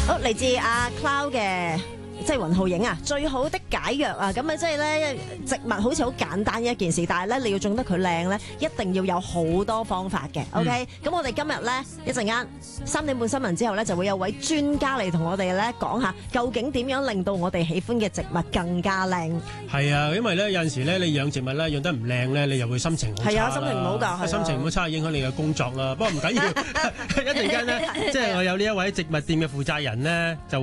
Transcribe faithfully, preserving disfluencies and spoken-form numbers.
好，嚟自阿 Cloud 嘅。即係雲浩影啊，最好的解藥啊！咁啊，即係咧植物好似好簡單一件事，但係咧你要種得佢靚咧，一定要有好多方法嘅。OK，咁、嗯、我哋今日咧一陣間三點半新聞之後咧，就會有位專家嚟同我哋咧講下，究竟點樣令到我哋喜歡嘅植物更加靚。係啊，因為咧有陣時咧你養植物咧養得唔靚咧，你又會心情好差。係啊，心情唔好㗎，心情好差影響你嘅工作啦。不過唔緊要，一陣間咧即係我有呢一位植物店嘅負責人咧就。